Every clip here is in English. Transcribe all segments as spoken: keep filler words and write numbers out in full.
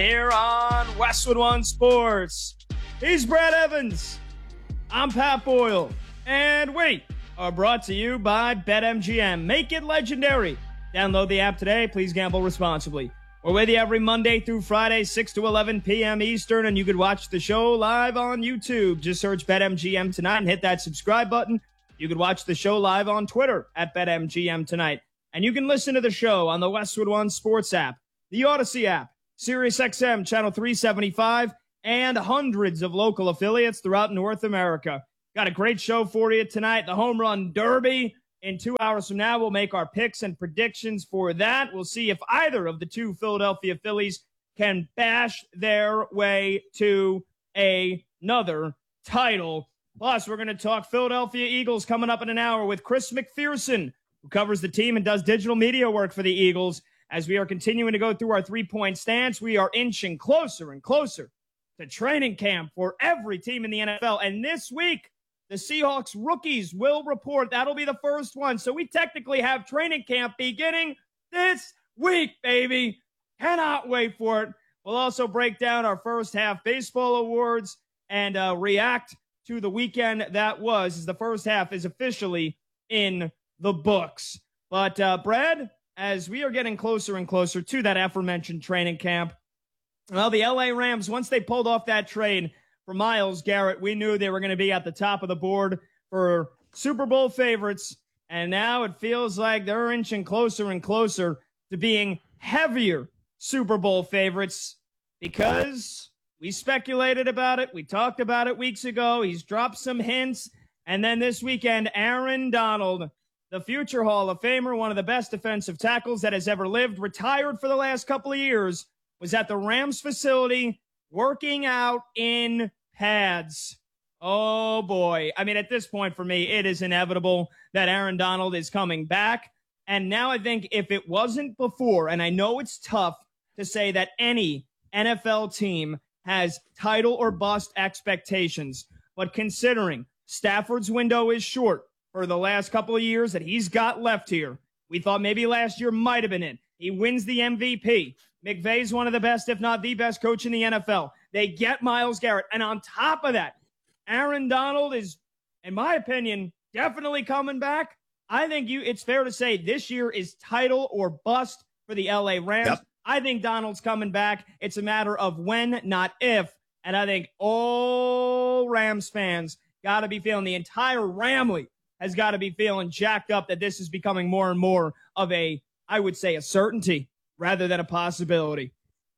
Here on Westwood One Sports. He's Brad Evans. I'm Pat Boyle. And we are brought to you by BetMGM. Make it legendary. Download the app today. Please gamble responsibly. We're with you every Monday through Friday, six to eleven p.m. Eastern, and you can watch the show live on YouTube. Just search BetMGM Tonight and hit that subscribe button. You can watch the show live on Twitter at BetMGM Tonight. And you can listen to the show on the Westwood One Sports app, the Odyssey app, SiriusXM Channel three seventy-five, and hundreds of local affiliates throughout North America. Got a great show for you tonight. The Home Run Derby. In two hours from now, we'll make our picks and predictions for that. We'll see if either of the two Philadelphia Phillies can bash their way to a, another title. Plus, we're going to talk Philadelphia Eagles coming up in an hour with Chris McPherson, who covers the team and does digital media work for the Eagles. As we are continuing to go through our three-point stance, we are inching closer and closer to training camp for every team in the N F L. And this week, the Seahawks rookies will report. That'll be the first one. So we technically have training camp beginning this week, baby. Cannot wait for it. We'll also break down our first half baseball awards and uh, react to the weekend that was, as the first half is officially in the books. But, uh, Brad, as we are getting closer and closer to that aforementioned training camp, well, the L A Rams, once they pulled off that trade for Myles Garrett, we knew they were going to be at the top of the board for Super Bowl favorites, and now it feels like they're inching closer and closer to being heavier Super Bowl favorites because we speculated about it. We talked about it weeks ago. He's dropped some hints, and then this weekend, Aaron Donald, the future Hall of Famer, one of the best defensive tackles that has ever lived, retired for the last couple of years, was at the Rams facility working out in pads. Oh, boy. I mean, at this point for me, it is inevitable that Aaron Donald is coming back. And now I think if it wasn't before, and I know it's tough to say that any N F L team has title or bust expectations, but considering Stafford's window is short for the last couple of years that he's got left here, we thought maybe last year might have been it. He wins the M V P. McVay's one of the best, if not the best coach in the N F L. They get Myles Garrett. And on top of that, Aaron Donald is, in my opinion, definitely coming back. I think you. it's fair to say this year is title or bust for the L A Rams. Yep. I think Donald's coming back. It's a matter of when, not if. And I think all Rams fans got to be feeling, the entire Ramley has got to be feeling jacked up that this is becoming more and more of a, I would say, a certainty rather than a possibility.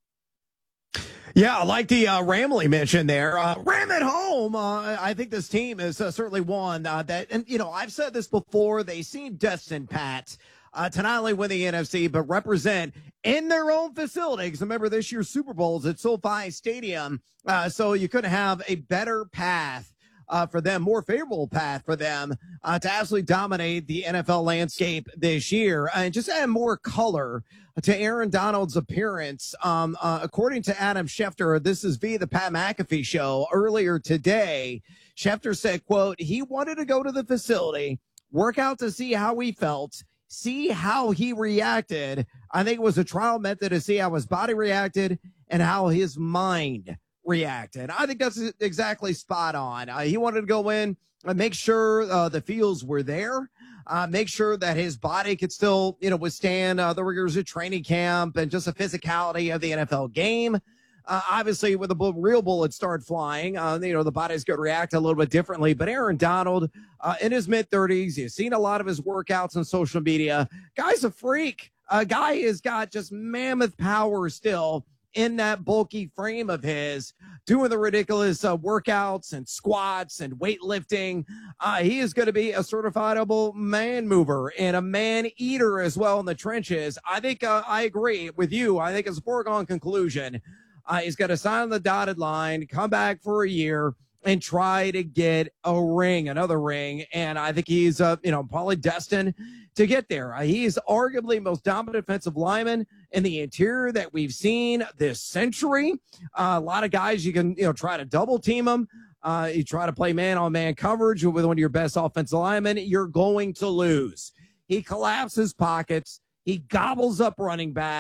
Yeah, I like the uh, Ramley mention there. Uh, Ram at home. Uh, I think this team is uh, certainly one uh, that, and, you know, I've said this before, they seem destined, Pat, uh, to not only win the N F C, but represent in their own facility. Because remember, this year's Super Bowl is at SoFi Stadium, uh, so you couldn't have a better path Uh, for them, more favorable path for them uh, to absolutely dominate the N F L landscape this year and just add more color to Aaron Donald's appearance. Um, uh, according to Adam Schefter, this is via the Pat McAfee show earlier today. Schefter said, quote, he wanted to go to the facility, work out to see how he felt, see how he reacted. I think it was a trial method to see how his body reacted and how his mind reacted. I think that's exactly spot on. Uh, he wanted to go in and make sure uh, the feels were there, uh, make sure that his body could still, you know, withstand uh, the rigors of training camp and just the physicality of the N F L game. Uh, obviously, when the bu- real bullets start flying, uh, you know, the body's going to react a little bit differently. But Aaron Donald, uh, in his mid-thirties, you've seen a lot of his workouts on social media. Guy's a freak. A guy has got just mammoth power still in that bulky frame of his, doing the ridiculous uh, workouts and squats and weightlifting. Uh, he is going to be a certifiable man mover and a man eater as well in the trenches. I think uh, I agree with you. I think it's a foregone conclusion. Uh, he's going to sign on the dotted line, come back for a year, and try to get a ring, another ring. And I think he's, uh, you know, probably destined to get there. Uh, he is arguably most dominant defensive lineman in the interior that we've seen this century. Uh, a lot of guys, you can, you know, try to double team him. Uh, you try to play man-on-man coverage with one of your best offensive linemen, you're going to lose. He collapses pockets. He gobbles up running backs.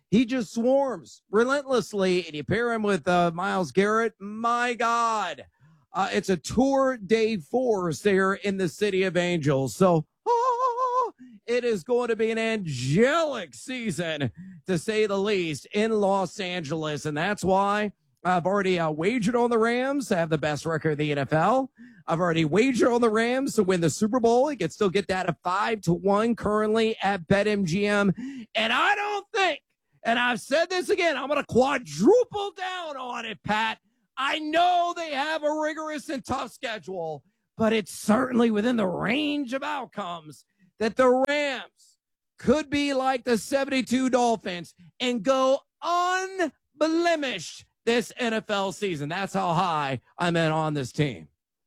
He just swarms relentlessly, and you pair him with uh, Myles Garrett. My God, uh, it's a tour de force there in the City of Angels. So oh, it is going to be an angelic season, to say the least, in Los Angeles, and that's why I've already uh, wagered on the Rams to have the best record in the N F L. I've already wagered on the Rams to win the Super Bowl. You can still get that at five to one currently at BetMGM, and I don't think. And I've said this again, I'm going to quadruple down on it, Pat. I know they have a rigorous and tough schedule, but it's certainly within the range of outcomes that the Rams could be like the seventy-two Dolphins and go unblemished this N F L season. That's how high I'm in on this team.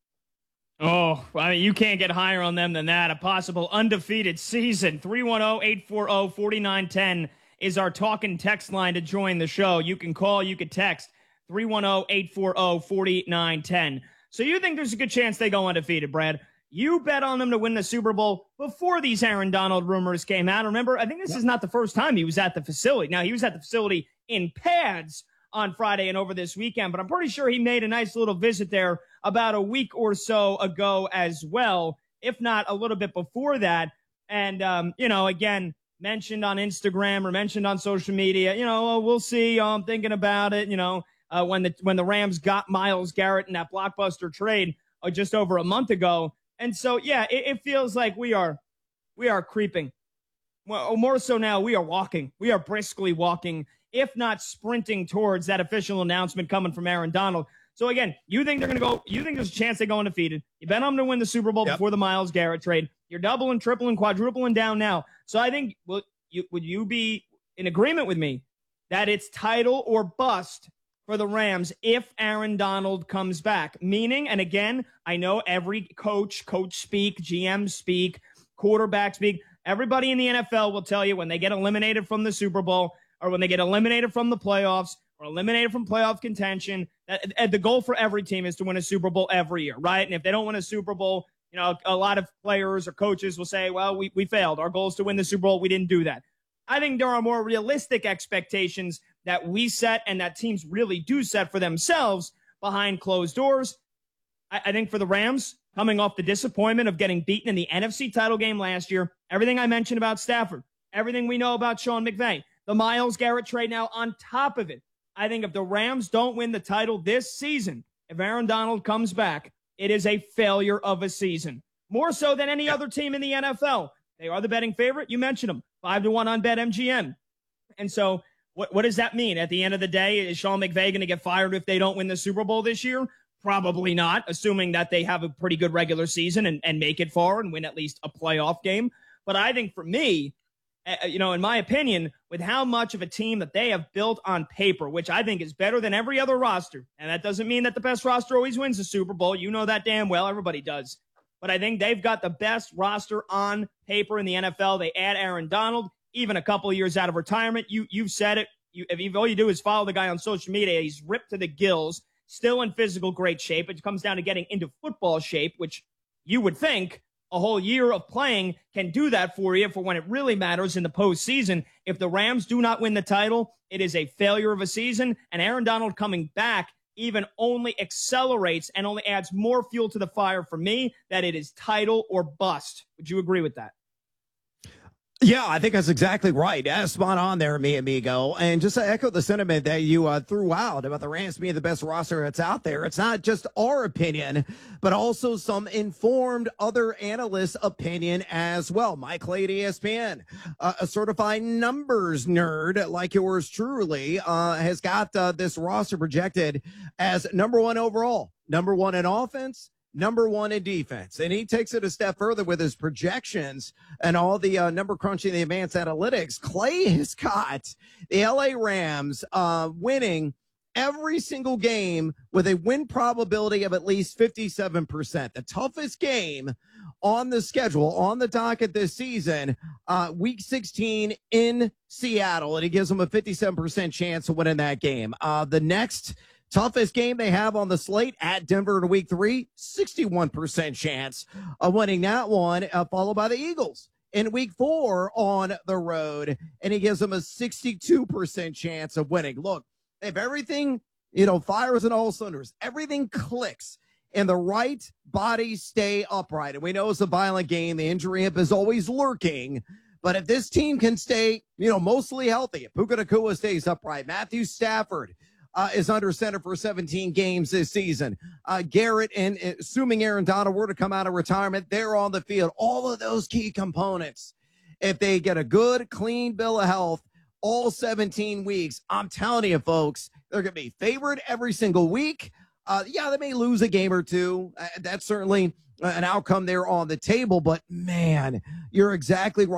Oh, I mean, you can't get higher on them than that. A possible undefeated season. three one zero, eight four zero, four nine one zero is our talk and text line to join the show. You can call, you can text three one zero, eight four zero, four nine one zero. So you think there's a good chance they go undefeated, Brad? You bet on them to win the Super Bowl before these Aaron Donald rumors came out. Remember, I think this is not the first time he was at the facility. Now, he was at the facility in pads on Friday and over this weekend, but I'm pretty sure he made a nice little visit there about a week or so ago as well, if not a little bit before that. And, um, you know, again, mentioned on Instagram or mentioned on social media, you know, oh, we'll see. Oh, I'm thinking about it. You know, uh, when the when the Rams got Myles Garrett in that blockbuster trade uh, just over a month ago. And so, yeah, it, it feels like we are we are creeping. Well, more so now, we are walking. We are briskly walking, if not sprinting towards that official announcement coming from Aaron Donald. So, again, you think they're going to go, you think there's a chance they go undefeated. You bet on them to win the Super Bowl yep. before the Myles Garrett trade. You're doubling, tripling, quadrupling down now. So I think, well, you, would you be in agreement with me that it's title or bust for the Rams if Aaron Donald comes back? Meaning, and again, I know every coach, coach speak, G M speak, quarterback speak, everybody in the N F L will tell you when they get eliminated from the Super Bowl or when they get eliminated from the playoffs or eliminated from playoff contention, that the goal for every team is to win a Super Bowl every year, right? And if they don't win a Super Bowl, you know, a lot of players or coaches will say, well, we, we failed. Our goal is to win the Super Bowl. We didn't do that. I think there are more realistic expectations that we set and that teams really do set for themselves behind closed doors. I, I think for the Rams, coming off the disappointment of getting beaten in the N F C title game last year, everything I mentioned about Stafford, everything we know about Sean McVay, the Myles Garrett trade now on top of it, I think if the Rams don't win the title this season, if Aaron Donald comes back, it is a failure of a season. More so than any other team in the N F L. They are the betting favorite. You mentioned them. Five to one on BetMGM. And so what, what does that mean? At the end of the day, is Sean McVay going to get fired if they don't win the Super Bowl this year? Probably not, assuming that they have a pretty good regular season and, and make it far and win at least a playoff game. But I think for me, uh, you know, in my opinion, with how much of a team that they have built on paper, which I think is better than every other roster, and that doesn't mean that the best roster always wins the Super Bowl. You know that damn well. Everybody does. But I think they've got the best roster on paper in the N F L. They add Aaron Donald, even a couple of years out of retirement. You, you've said it. You, if you, all you do is follow the guy on social media, he's ripped to the gills, still in physical great shape. It comes down to getting into football shape, which you would think a whole year of playing can do that for you for when it really matters in the postseason. If the Rams do not win the title, it is a failure of a season, and Aaron Donald coming back even only accelerates and only adds more fuel to the fire for me that it is title or bust. Would you agree with that? Yeah, I think that's exactly right. Yeah, spot on there, mi amigo. And just to echo the sentiment that you uh, threw out about the Rams being the best roster that's out there, it's not just our opinion, but also some informed other analysts' opinion as well. Mike Clay at E S P N, uh, a certified numbers nerd like yours truly, uh, has got uh, this roster projected as number one overall, number one in offense, number one in defense. And he takes it a step further with his projections and all the uh, number crunching, the advanced analytics. Clay has got the L A Rams uh, winning every single game with a win probability of at least fifty-seven percent. The toughest game on the schedule, on the docket this season, uh, week sixteen in Seattle. And he gives them a fifty-seven percent chance of winning that game. Uh, the next toughest game they have on the slate at Denver in week three, sixty-one percent chance of winning that one, uh, followed by the Eagles in week four on the road, and he gives them a sixty-two percent chance of winning. Look, if everything, you know, fires on all cylinders, everything clicks, and the right bodies stay upright, and we know it's a violent game, the injury hip is always lurking, but if this team can stay, you know, mostly healthy, if Puka Nacua stays upright, Matthew Stafford uh, is under center for seventeen games this season, uh, Garrett, and uh, assuming Aaron Donald were to come out of retirement, they're on the field. All of those key components, if they get a good, clean bill of health all seventeen weeks, I'm telling you, folks, they're going to be favored every single week. Uh, yeah, they may lose a game or two. Uh, that's certainly uh, an outcome there on the table. But, man, you're exactly right.